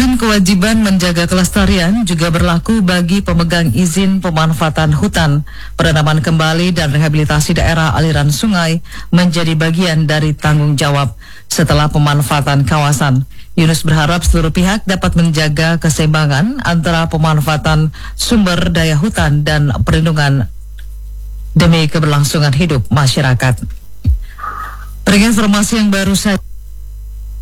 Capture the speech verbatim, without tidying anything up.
Bahkan kewajiban menjaga kelestarian juga berlaku bagi pemegang izin pemanfaatan hutan. Penanaman kembali dan rehabilitasi daerah aliran sungai menjadi bagian dari tanggung jawab setelah pemanfaatan kawasan. Yunus berharap seluruh pihak dapat menjaga keseimbangan antara pemanfaatan sumber daya hutan dan perlindungan demi keberlangsungan hidup masyarakat. Berikan informasi yang baru saja.